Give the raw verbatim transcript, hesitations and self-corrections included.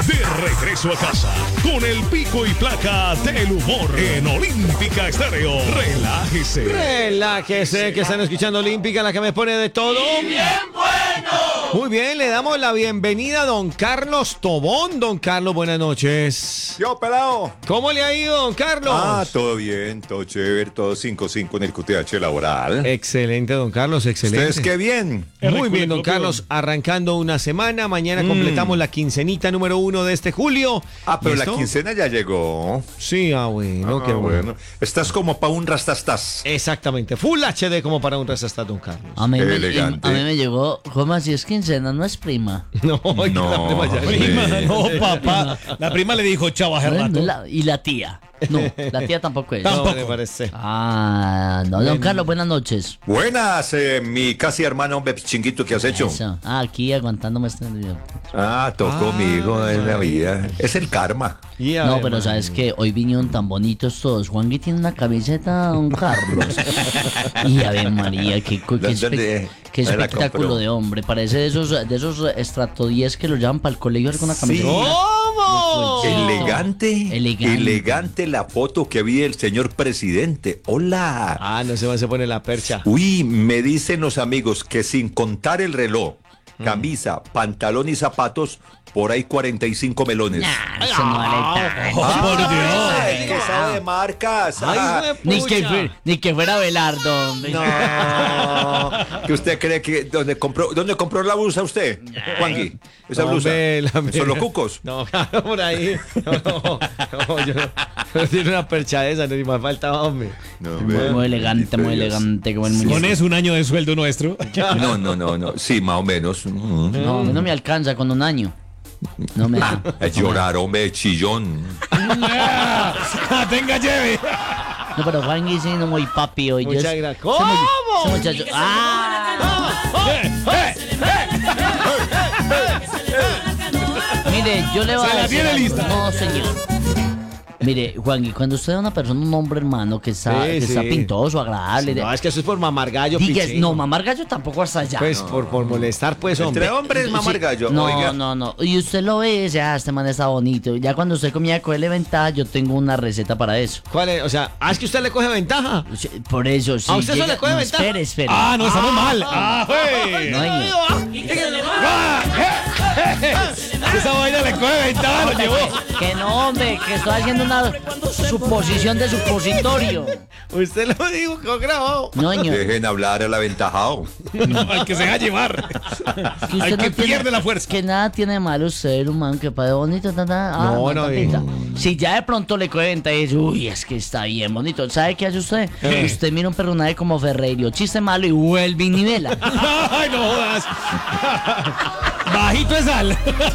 De regreso a casa con el pico y placa del humor en Olímpica Estéreo. Relájese. Relájese, que están escuchando Olímpica, la que me pone de todo. ¡Bien bueno! Muy bien, le damos la bienvenida a don Carlos Tobón. Don Carlos, buenas noches. Yo, pelado. ¿Cómo le ha ido, don Carlos? Ah, todo bien, todo chévere, todo cinco cinco en el Q T H laboral. Excelente, don Carlos, excelente. ¿Ustedes qué bien? Muy bien, don Carlos, arrancando una semana. Mañana mm. completamos la quincenita número uno de este julio. Ah, pero ¿Listo? la quincena ya llegó. Sí, ah, bueno, ah, qué bueno. bueno. Estás como para un rastastas. Exactamente, Full H D como para un rastastas, don Carlos. A mí, me, elegante. a mí me llegó, ¿cómo así es quincena? No es prima. No, no, la prima, ya prima, no, papá. La prima le dijo chavo hace rato. La, y la tía. No, la tía tampoco es. Tampoco. No, me parece. Ah, no, don Carlos, buenas noches. Buenas, eh, mi casi hermano, hombre chinguito, ¿qué has hecho? Eso. Ah, aquí aguantándome este video. Ah, tocó Ah, conmigo en la sí. vida. Es el karma. Yeah, No, pero man. sabes que hoy vinieron tan bonitos todos. Juangui tiene una camiseta, don Carlos. Y a ver, María, qué, qué, qué, ¿Dónde- espe- qué dónde la espectáculo compró? de hombre. Parece de esos, de esos estrato diez que lo llevan para el colegio con una camiseta. ¿Cómo? Elegante, Elegante. elegante la foto que vi del señor presidente. Hola. Ah, no se va, se pone la percha. Uy, me dicen los amigos que sin contar el reloj, camisa, pantalón y zapatos, por ahí cuarenta y cinco melones. Nah, eso no vale tanto. Oh, por Dios. Es que sabe de marcas. Ay, Ah, güey, Ni que, pucha. fue- ni que fuera Belardo. hombre. no. ¿Que usted cree que dónde compró, dónde compró la blusa usted, Juangui? Esa No, blusa. hombre, la- ¿Son los cucos? No, claro, por ahí. No, no, no, yo no, no tiene una percha de esa, ni más faltaba, hombre. No, Muy, ve, muy elegante, muy bendito Dios. elegante. Qué buen muñeco. Con eso un año de sueldo nuestro. No, no, no, no. Sí, más o menos. Mm. No, a mí no me alcanza con un año. No me. A llorar, hombre, chillón. Ah, Tenga, lleve. No, pero Juan siendo muy papi hoy. Muchas Yo es- gracias. ese mu- ¿Cómo? ese muchacho. ¡Ah! Eh, eh. Mire, yo le voy Se a la decir tiene algo. lista. No, señor. Mire, Juan, y cuando usted es una persona, un hombre hermano que está, Sí, que está sí. pintoso, agradable. No, es que eso es por mamar gallo, diga, pichino. no, mamar gallo tampoco hasta allá. Pues por, por molestar, pues, hombre. Entre hombres, mamar Sí, gallo. No, Oiga. no, no. Y usted lo ve, ya, este man está bonito. Ya cuando usted comía cogerle ventaja, yo tengo una receta para eso. ¿Cuál es? O sea, ah, es que usted le coge ventaja. Sí, por eso, sí. ¿A usted solo llega- le coge no, ventaja? Espere, espere. Ah, no, estamos mal. Ah, güey. No, señor. Esa vaina le coge ventaja, lo llevó. Que no, hombre, que estoy haciendo una suposición de supositorio. Usted lo dijo, que lo grabó. No, señor. Dejen hablar al aventajado. Al que se deja llevar. Que Al usted que no tiene- pierde la fuerza. Que nada tiene de malo ser humano, que para bonito, ta, ta, ah, No, no, papita. no. Si ya de pronto le coge ventaja y dice, uy, es que está bien bonito. ¿Sabe qué hace usted? Usted mira un personaje como Ferreiro, chiste malo y vuelve y nivela. Ay, no jodas. Bajito de sal.